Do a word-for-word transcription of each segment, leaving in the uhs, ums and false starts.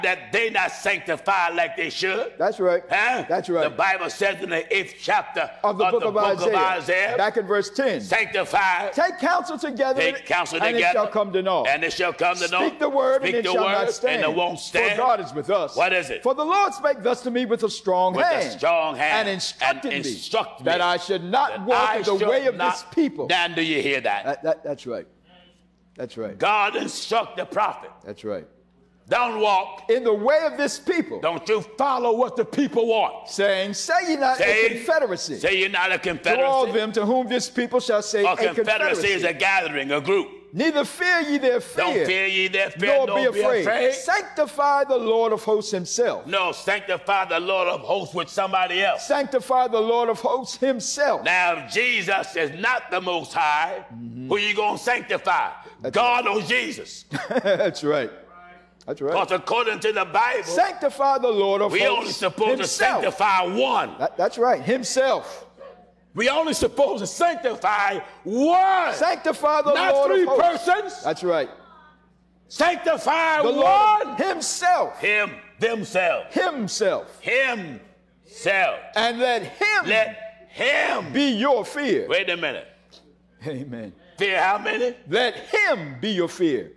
that they not sanctified like they should. That's right. Huh? That's right. The Bible says in the eighth chapter of the, of book, the of, book Isaiah, of Isaiah, back in verse ten, sanctify, take counsel together, take counsel and together, it shall come to naught. And it shall come to naught. Speak the word, Speak and it the shall word, not stand. and it won't stand. For God is with us. What is it? For the Lord spake thus to me with a strong with hand, a strong hand, and instructed and me, instruct me that I should not that walk I in the should way of not, this people. Now, do you hear that? That, that? That's right. That's right. God instruct the prophet. That's right. Don't walk in the way of this people. Don't you follow what the people want. Saying, say ye not say, a confederacy. Say ye not a confederacy. To all them to whom this people shall say a, a confederacy. confederacy is a gathering, a group. Neither fear ye their fear. Don't fear ye their fear, nor, nor be, afraid. be afraid. Sanctify the Lord of hosts himself. No, sanctify the Lord of hosts with somebody else. Sanctify the Lord of hosts himself. Now, if Jesus is not the Most High, mm-hmm. who you going to sanctify? That's God right. or Jesus? That's right. That's right. Because according to the Bible, sanctify the Lord of we hosts only supposed himself. to sanctify one. That, that's right. Himself. We only supposed to sanctify one. Sanctify the Not Lord three of hosts. persons. That's right. Sanctify the one. Lord himself. Him, themselves. Himself. Himself. And let him. Let him be your fear. Wait a minute. Amen. Fear how many? Let him be your fear.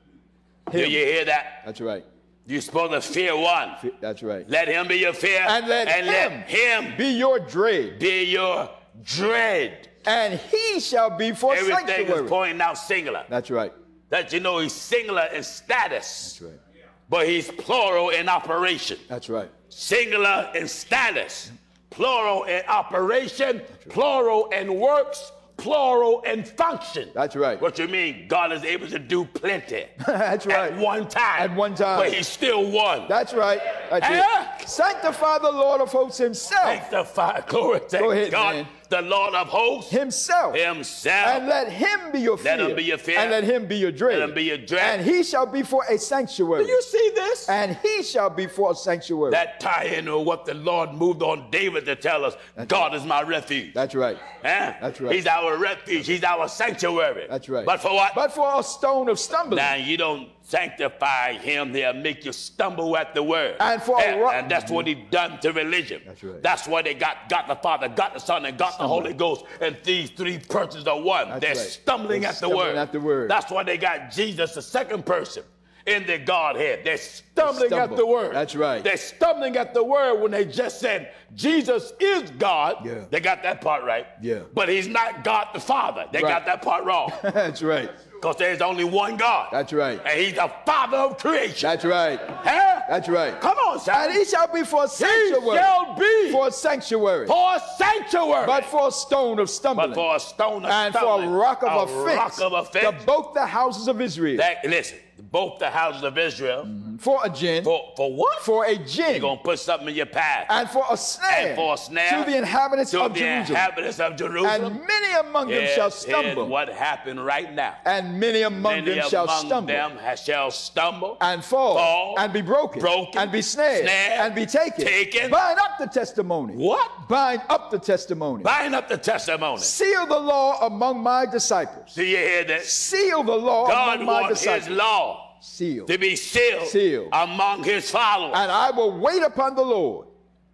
Him. Do you hear that? That's right. You're supposed to fear one. Fe- that's right. Let him be your fear. And let and him, let him be your dread. Be your dread. And he shall be for Everything sanctuary. is pointing out singular. That's right. That you know he's singular in status. That's right. But he's plural in operation. That's right. Singular in status. Plural in operation. Right. Plural in works. Plural and function. That's right. What you mean? God is able to do plenty. That's right. At one time. At one time. But he's still one. That's right. That's eh? it. Sanctify the Lord of hosts himself. Sanctify, glory to Go ahead, God, man. the Lord of hosts. Himself. Himself. And let him be your fear. Let him be your fear. And let him be your dread. Let him be your dread. And he shall be for a sanctuary. Do you see this? And he shall be for a sanctuary. That tie in with what the Lord moved on David to tell us. That's God right. is my refuge. That's right. Huh? That's right. He's our refuge. He's our sanctuary. That's right. But for what? But for a stone of stumbling. Now you don't sanctify him, they'll make you stumble at the word. And for and, a rock. and that's what he done to religion. That's right. That's why they got got the Father, got the Son, and got Stumble. the Holy Ghost. And these three persons are one. That's They're right. stumbling, They're at, the stumbling word. at the word. That's why they got Jesus, the second person, in the Godhead. They're stumbling They at stumble. the word. That's right. They're stumbling at the word when they just said Jesus is God. Yeah. They got that part right. Yeah. But he's not God the Father. They Right. got that part wrong. That's right. Because there's only one God. That's right. And he's the Father of creation. That's right. Huh? That's right. Come on, son. And he shall be for a He sanctuary. shall be For a sanctuary. for a sanctuary. But for a stone of stumbling. But for a stone of and stumbling. for a rock of a offense. rock of offense. To both the houses of Israel. That, listen, both the houses of Israel. Mm-hmm. For a gin. For, for what? For a gin. You're going to put something in your path. And for a snare. And for a snare. To the inhabitants to of the Jerusalem. inhabitants of Jerusalem. And many among them Here's- shall stumble. here's what happened right now. And many among Many them shall among stumble. them ha- shall stumble. And fall, Fall. and be broken, Broken. and be snared, Snared. and be taken. Taken. Bind up the testimony. What? Bind up the testimony. Bind up the testimony. Seal the law among my disciples. Do you hear this? Seal the law God among my wants disciples. his law Seal. to be sealed, Sealed. among his followers. And I will wait upon the Lord.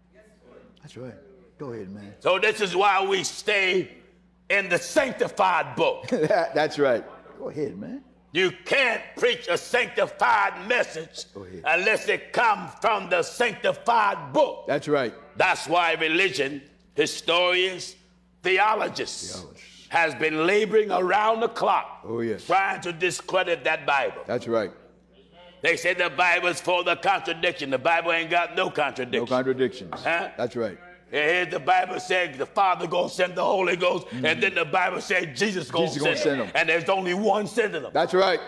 That's right. Go ahead, man. So this is why we stay in the sanctified book. That- That's right. Go ahead, man. You can't preach a sanctified message Go ahead. unless it comes from the sanctified book. That's right. That's why religion, historians, theologists, Theologists. has been laboring around the clock Oh, yes. trying to discredit that Bible. That's right. They say the Bible is full of contradiction. The Bible ain't got no No contradiction. contradictions. Huh? That's right. Here the Bible said the Father gonna send the Holy Ghost, Mm-hmm. and then the Bible said Jesus gonna, Jesus gonna send, send them. them. And there's only one sending them. That's right.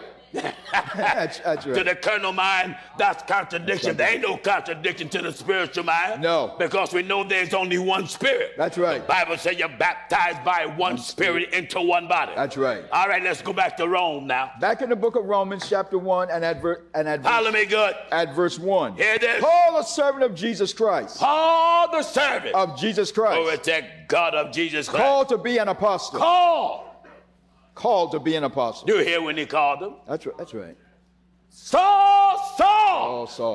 that's, that's To right. the carnal mind, that's contradiction. There ain't no contradiction to the spiritual mind. No. Because we know there's only one spirit. That's right. The Bible says you're baptized by one spirit into one body. That's right. All right, let's go back to Rome now. Back in the book of Romans, chapter one, and at, ver- and at, Follow verse, me good. at verse one. Here it is. Paul, a servant of Jesus Christ. Paul the servant. Of Jesus Glory Christ. to God of Jesus Christ. Called to be an apostle. Called. Called to be an apostle. You hear when he called him? That's right. That's right. Saul, Saul, All Saul.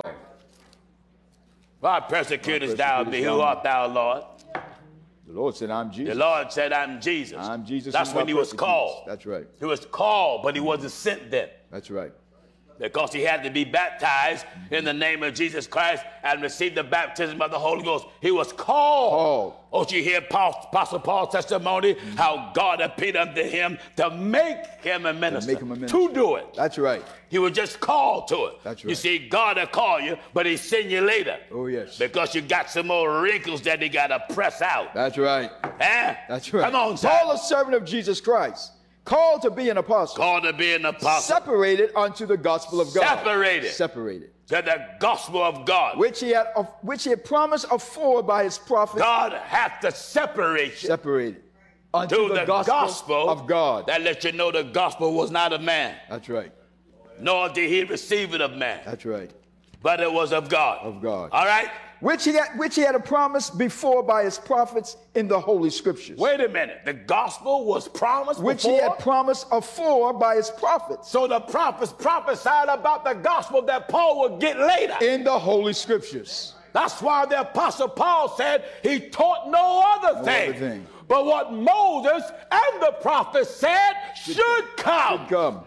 why persecutest thou me? persecutest Who thou art thou, Lord? The Lord said, I'm Jesus. The Lord said, I'm Jesus. I'm Jesus. That's whom when thou he was persecutest. called. That's right. He was called, but he wasn't sent then. That's right. Because he had to be baptized in the name of Jesus Christ and receive the baptism of the Holy Ghost. He was called. Called. Don't you hear Paul, Apostle Paul's testimony? Mm-hmm. How God appeared unto him to make him a minister. To make him a minister. To do it. That's right. He was just called to it. That's right. You see, God will call you, but he send you later. Oh, yes. Because you got some more wrinkles that he got to press out. That's right. Eh? That's right. Come on, son. Paul, a servant of Jesus Christ, called to be an apostle. Called to be an apostle. Separated unto the gospel of God. Separated. Separated. To the gospel of God. Which he had, of, which he had promised afore by his prophets. God hath to separate you. Separated. Unto To the, the gospel, gospel of God. That let you know the gospel was not of man. That's right. Nor did he receive it of man. That's right. But it was of God. Of God. All right? Which he had, which he had a promise before by his prophets in the Holy Scriptures. Wait a minute. The gospel was promised Which before? he had promised afore by his prophets. So the prophets prophesied about the gospel that Paul would get later. In the Holy Scriptures. That's why the apostle Paul said he taught no other, No thing, other thing. But what Moses and the prophets said should come. Should come.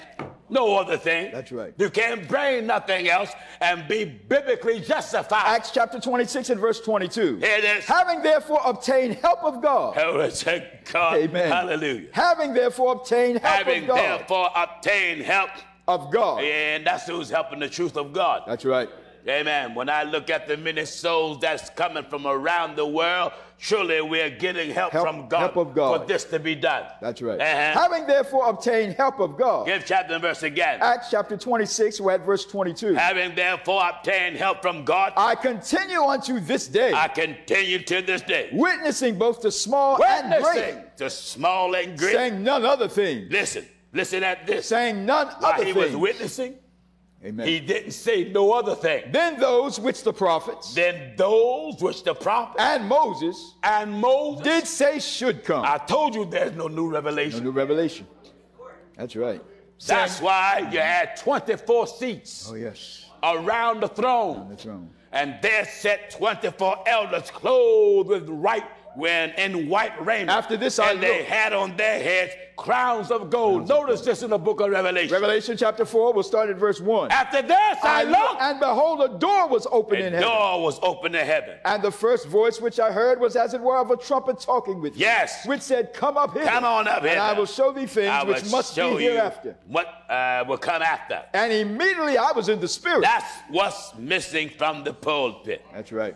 No other thing. That's right. You can't bring nothing else and be biblically justified. Acts chapter twenty-six and verse twenty-two. Here it is. Having therefore obtained help of God. Glory to God. Amen. Hallelujah. Having therefore obtained help Having of God. therefore obtained help. Of God. And that's who's helping the truth of God. That's right. Amen. When I look at the many souls that's coming from around the world, surely we're getting help, Help- from God, help of God. for this to be done. That's right. Uh-huh. Having therefore obtained help of God. Give chapter and verse again. Acts chapter twenty-six, we're at verse twenty-two. Having therefore obtained help from God, I continue unto this day, I continue to this day. witnessing both to small and great, Witnessing to small and great. saying none other thing, Listen, listen at this. saying none While other he thing. was witnessing, Amen. he didn't say no other thing. Then those which the prophets Then those which the prophets and Moses and Moses did say should come. I told you there's no new No revelation. new revelation. That's right. That's why you had twenty-four seats Oh yes. around the throne. The throne. And there sat twenty-four elders clothed with white when in white raiment. After this I and they looked. had on their heads crowns of gold. Crowns of Notice this in the book of Revelation. Revelation chapter four, we'll start at verse one. After this I, I looked, looked, and behold, a door was open in and heaven. door was open to heaven. And the first voice which I heard was as it were of a trumpet talking with me. Yes. Which said, Come up hither. Come on up And hither. I will show thee things I will which must be show you hereafter. what uh, will come after. And immediately I was in the spirit. That's what's missing from the pulpit. That's right.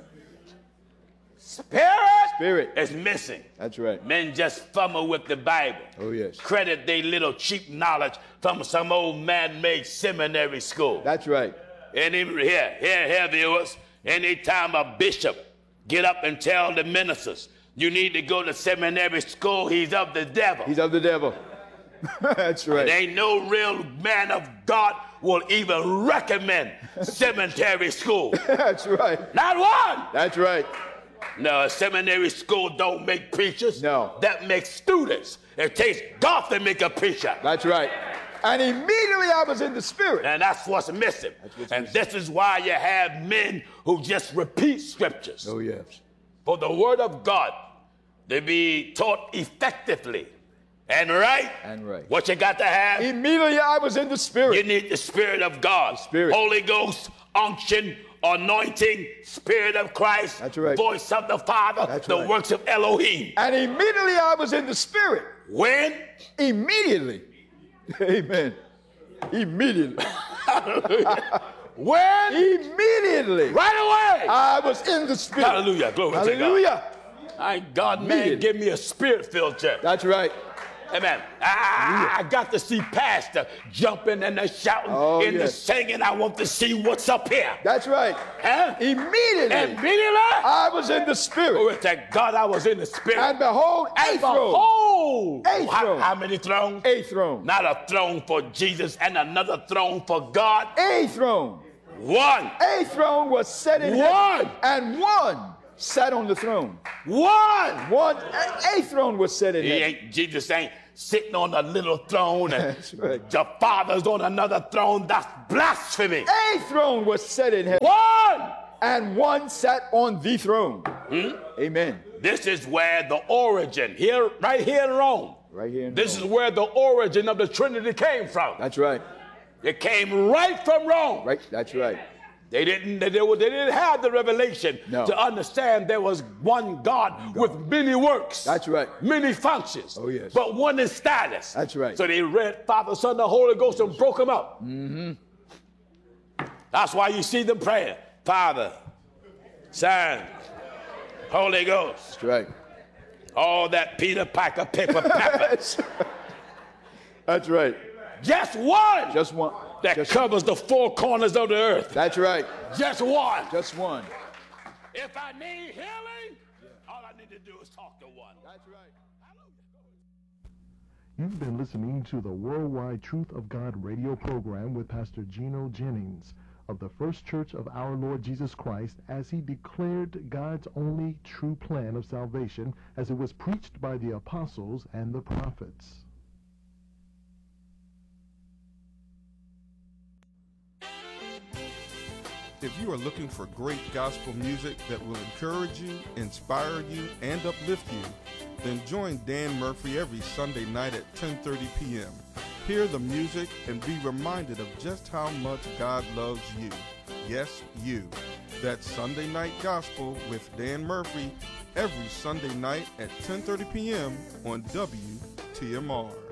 Spirit, Spirit. is missing. That's right. Men just fumble with the Bible. Oh, yes. Credit their little cheap knowledge from some old man-made seminary school. That's right. And even here, here, here, viewers, anytime a bishop get up and tell the ministers, you need to go to seminary school, he's of the devil. He's of the devil. That's right. There ain't no real man of God will even recommend seminary school. That's right. Not one. That's right. No, a seminary school don't make preachers. No. That makes students. It takes God to make a preacher. That's right. And immediately I was in the spirit. And that's what's missing. what's and missing. this is why you have men who just repeat scriptures. Oh, yes. For the word of God to be taught effectively and right. And right. What you got to have? Immediately I was in the spirit. You need the Spirit of God. Spirit. Holy Ghost, unction, anointing, Spirit of Christ. That's right. Voice of the Father. That's the right. works of Elohim. And immediately I was in the spirit. When? Immediately. Amen. Immediately. When? Immediately. Right away. I was in the spirit. Hallelujah. Glory to God. Hallelujah. Thank God, man, Immediately. give me a spirit-filled church. That's right. Amen. I, I got to see Pastor jumping and the shouting Oh, and the yes. singing. I want to see what's up here. That's right. Huh? Immediately. Immediately. I was in the spirit. Glory to God, I was in the spirit. And behold, And a throne. behold, A how, throne. how many thrones? A throne. Not a throne for Jesus and another throne for God. A throne. One. A throne was set in One. heaven, and one sat on the throne. One. One, a, a throne was set in He heaven. ain't, Jesus ain't sitting on a little throne and That's right. the Father's on another throne. That's blasphemy. A throne was set in heaven, One! and one sat on the throne. Hmm? Amen. This is where the origin, here, right here in Rome. Right here in This Rome. is where the origin of the Trinity came from. That's right. It came right from Rome. Right. That's right. They didn't, they, they didn't have the revelation No. to understand there was one God, with many works. That's right. Many functions. Oh, yes. But one in status. That's right. So they read Father, Son, the Holy Ghost and broke them up. Mm-hmm. That's why you see them praying. Father, Son, Holy Ghost. That's right. All that Peter Piper, paper, pepper. That's, that's right. Just one. Just one. that Just, covers the four corners of the earth. that's right. Just one. Just one. If I need healing, all I need to do is talk to one. That's right. You've been listening to the Worldwide Truth of God radio program with Pastor Gino Jennings of the First Church of Our Lord Jesus Christ, as he declared God's only true plan of salvation as it was preached by the apostles and the prophets. If you are looking for great gospel music that will encourage you, inspire you, and uplift you, then join Dan Murphy every Sunday night at ten thirty p.m. Hear the music and be reminded of just how much God loves you. Yes, you. That's Sunday Night Gospel with Dan Murphy every Sunday night at ten thirty p.m. on W T M R.